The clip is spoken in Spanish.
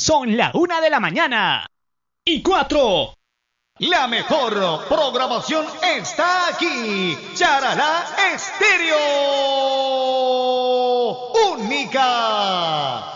Son la 1:04 a.m. La mejor programación está aquí. Charalá Estéreo. Única.